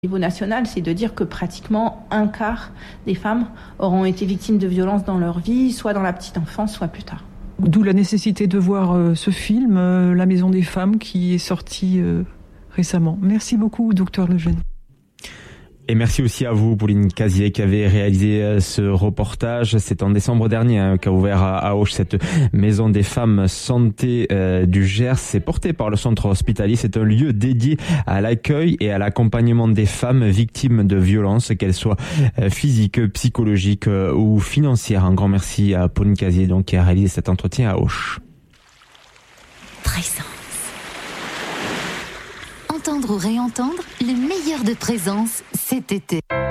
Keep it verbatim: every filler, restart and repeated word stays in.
Au niveau national, c'est de dire que pratiquement un quart des femmes auront été victimes de violences dans leur vie, soit dans la petite enfance, soit plus tard. D'où la nécessité de voir euh, ce film, euh, La Maison des Femmes, qui est sorti euh, récemment. Merci beaucoup, docteur Lejeune. Et merci aussi à vous, Pauline Casier, qui avait réalisé ce reportage. C'est en décembre dernier hein, qu'a ouvert à, à Auch cette maison des femmes santé euh, du Gers. C'est porté par le centre hospitalier. C'est un lieu dédié à l'accueil et à l'accompagnement des femmes victimes de violences, qu'elles soient euh, physiques, psychologiques euh, ou financières. Un grand merci à Pauline Casier, donc, qui a réalisé cet entretien à Auch. Présence. Entendre ou réentendre, le meilleur de Présence cet été.